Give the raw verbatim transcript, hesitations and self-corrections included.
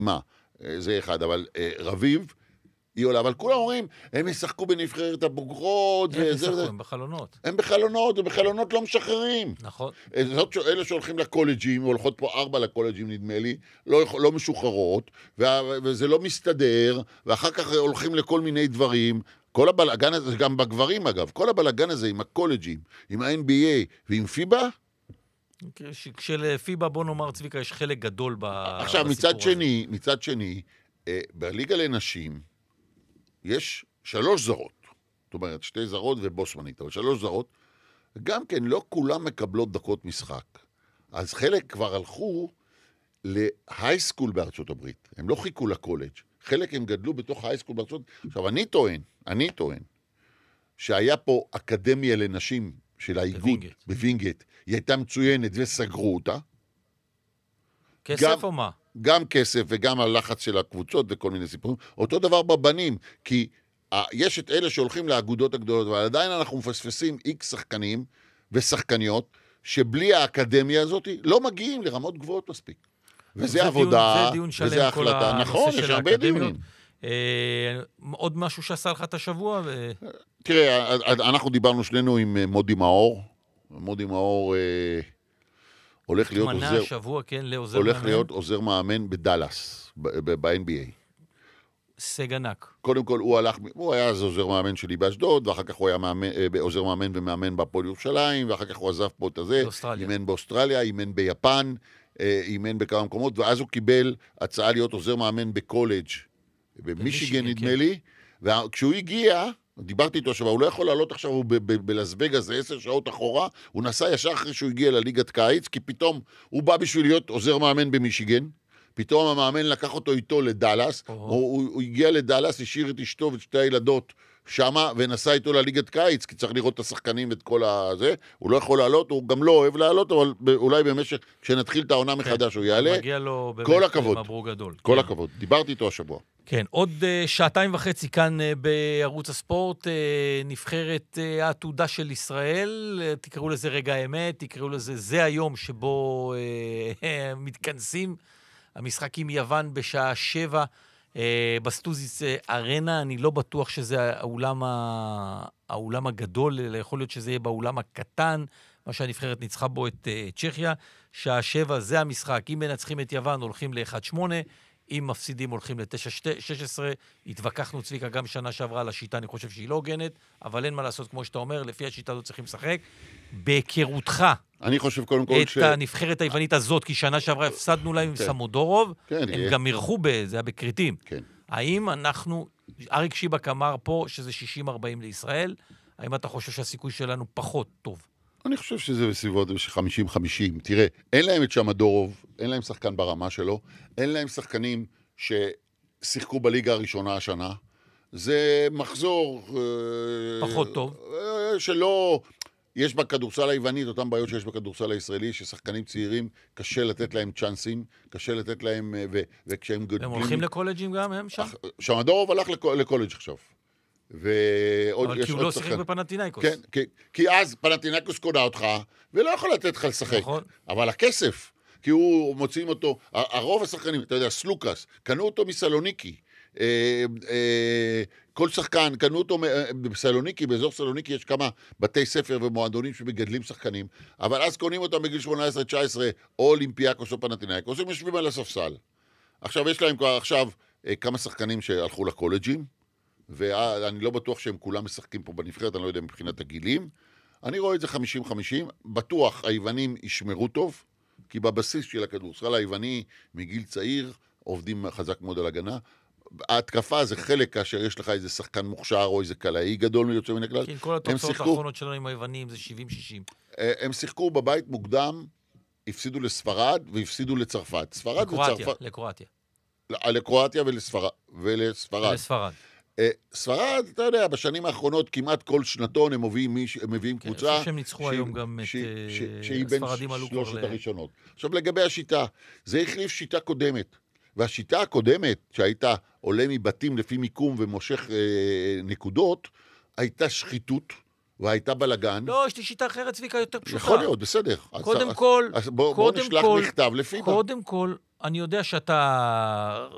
מה? זה אחד, אבל רביב, היא עולה, אבל כולם אומרים, הם ישחקו בנבחרת הבוגרות, הם ישחקו, הם בחלונות. הם בחלונות, ובחלונות לא משחררים. נכון. זאת אלה שהולכים לקולג'ים, הולכות פה ארבע לקולג'ים נדמה לי, לא, לא משוחררות, וזה לא מסתדר, ואחר כך הולכים לכל מיני דברים, כל הבלגן הזה, גם בגברים אגב, כל הבלגן הזה עם הקולג'ים, עם ה-אן בי איי ועם פיבה, כשלפיבה, בוא נאמר, צביקה, יש חלק גדול בסיפור הזה. עכשיו, מצד שני, מצד שני, בליגה לנשים, יש שלוש זרות, זאת אומרת, שתי זרות ובוסמנית, אבל שלוש זרות, גם כן לא כולם מקבלות דקות משחק. אז חלק כבר הלכו להייסקול בארצות הברית, הם לא חיכו לקולג', חלק הם גדלו בתוך ההייסקול בארצות הברית. עכשיו, אני טוען, אני טוען, שהיה פה אקדמיה לנשים של האיגוד בווינגייט, היא הייתה מצוינת וסגרו אותה. כסף גם, או מה? גם כסף וגם הלחץ של הקבוצות וכל מיני סיפורים. אותו דבר בבנים, כי אה, יש את אלה שהולכים לאגודות הגדולות, אבל עדיין אנחנו מפספסים איקס שחקנים ושחקניות, שבלי האקדמיה הזאת לא מגיעים לרמות גבוהות מספיק. וזה עבודה, וזה החלטה. נכון, יש הרבה דיונים. אה, עוד משהו שעשה לך את השבוע? ו... תראה, אנחנו דיברנו שנינו עם מודי מאור. מודי מאור... אה, הולך להיות עוזר, השבוע, כן, לעוזר הולך מאמן. להיות עוזר מאמן בדלס, ב-אן בי איי. סג ענק. קודם כל, הוא הלך, הוא היה אז עוזר מאמן שלי באשדוד, ואחר כך הוא היה מאמן, עוזר מאמן ומאמן בהפועל ירושלים, ואחר כך הוא עזב פה את הזה, אימן באוסטרליה, אימן ביפן, אימן בכמה מקומות, ואז הוא קיבל הצעה להיות עוזר מאמן בקולג' במישיגן, נדמה לי, וכשהוא הגיע, דיברתי איתו עכשיו, הוא לא יכול לעלות עכשיו, הוא בלסבגה, זה עשר שעות אחורה, הוא נסע ישר אחרי שהוא הגיע לליגת קיץ, כי פתאום הוא בא בשביל להיות עוזר מאמן במישיגן, פתאום המאמן לקח אותו איתו לדלס, הוא, הוא, הוא הגיע לדלס, השאיר את אשתו ואת שתי הילדות שמה, ונסע איתו לליגת קיץ, כי צריך לראות את השחקנים ואת כל הזה, הוא לא יכול לעלות, הוא גם לא אוהב לעלות, אבל אולי במשך, כשנתחיל את העונה מחדש הוא יעלה, מגיע לו כל הכבוד, מברוק גדול. כל הכבוד, דיברתי איתו השבוע. כן, עוד uh, שעתיים וחצי כאן uh, בערוץ הספורט, uh, נבחרת uh, העתודה של ישראל, uh, תקראו לזה רגע האמת, תקראו לזה, זה היום שבו uh, מתכנסים, המשחק עם יוון בשעה שבע, uh, בסטוזיס uh, ארנה, אני לא בטוח שזה האולם, ה... האולם הגדול, אלא יכול להיות שזה יהיה באולם הקטן, מה שהנבחרת ניצחה בו את uh, צ'כיה, שעה שבע זה המשחק, אם מנצחים את יוון הולכים ל-אחת שמונה, אם מפסידים הולכים ל-תשע שש עשרה, התווכחנו צביקה גם שנה שעברה על השיטה, אני חושב שהיא לא הוגנת, אבל אין מה לעשות כמו שאתה אומר, לפי השיטה הזאת צריכים לשחק. בהיכרותך, אני חושב קודם כל את ש... הנבחרת היוונית הזאת, כי שנה שעברה הפסדנו להם עם כן. סמודורוב, כן, הם גם ירחו בזה, היה בקריטים. כן. האם אנחנו, אריק שיבק אמר פה שזה שישים ארבעים לישראל, האם אתה חושב שהסיכוי שלנו פחות טוב? אני חושב שזה בסביבות חמישים חמישים. תראה, אין להם את שמדורוב, אין להם שחקן ברמה שלו, אין להם שחקנים ששיחקו בליגה הראשונה השנה. זה מחזור... פחות טוב. שלא... יש בכדורסל היוונית אותם בעיות שיש בכדורסל הישראלי, ששחקנים צעירים קשה לתת להם צ'אנסים, קשה לתת להם... ו... וכשהם גדלים... הם הולכים לקולג'ים גם, הם שם? שמדורוב הלך לקולג' עכשיו. אבל כי הוא לא שיחק בפנתינייקוס. כן, כי, כי אז פנתינייקוס קונה אותך, ולא יכול לתת לך לשחק. נכון. אבל הכסף, כי הוא מוצאים אותו, הרוב השחקנים, אתה יודע, סלוקס, קנו אותו מסלוניקי. אה, אה, כל שחקן, קנו אותו בסלוניקי, באזור סלוניקי יש כמה בתי ספר ומועדונים שמגדלים שחקנים, אבל אז קונים אותם בגיל שמונה עשרה תשע עשרה, או אולימפיאקוס או פנתינייקוס, הם יושבים על הספסל. עכשיו, יש להם כבר עכשיו כמה שחקנים שהלכו לקולג'ים, ואני לא בטוח שהם כולם משחקים פה בנבחרת, אני לא יודע מבחינת הגילים. אני רואה את זה חמישים חמישים, בטוח היוונים ישמרו טוב, כי בבסיס של הכדורסל היווני מגיל צעיר עובדים חזק מאוד על הגנה. ההתקפה זה חלק כאשר יש לך איזה שחקן מוכשר או איזה קלעי גדול מיוצא מן הכלל. כן, כל התוצאות האחרונות שלנו עם היוונים זה שבעים שישים. הם שיחקו בבית מוקדם, הפסידו לספרד והפסידו לצרפת. ספרד וצרפת. לקרואטיה. לקרואטיה ולספרד. ולספרד. ספרד, אתה יודע, בשנים האחרונות כמעט כל שנתון הם מביאים, הם מביאים כן, קבוצה. אני חושב שהם ניצחו ש... היום גם ש... את ש... הספרדים עלו כבר ל... שלושת הראשונות. עכשיו לגבי השיטה, זה החליף שיטה קודמת. והשיטה הקודמת, שהייתה עולה מבתים לפי מיקום ומושך אה, נקודות, הייתה שחיתות והייתה בלגן. לא, יש לי שיטה אחרת, צביקה, יותר פשוטה. יכול להיות, בסדר. קודם אז, כל, אז בוא, קודם בוא נשלח כל, מכתב לפיבה. קודם כל, אני יודע שאתה